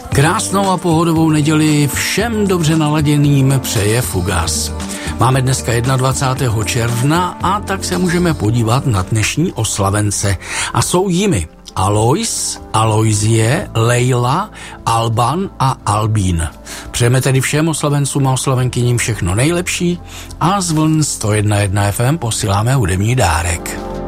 Krásnou a pohodovou neděli všem dobře naladěným přeje Fugas. Máme dneska 21. června a tak se můžeme podívat na dnešní oslavence. A jsou jimi Alois, Aloisie, Leila, Alban a Albín. Přejeme tedy všem oslavencům a oslavenkyním všechno nejlepší a z vln 101.1 FM posíláme hudební dárek.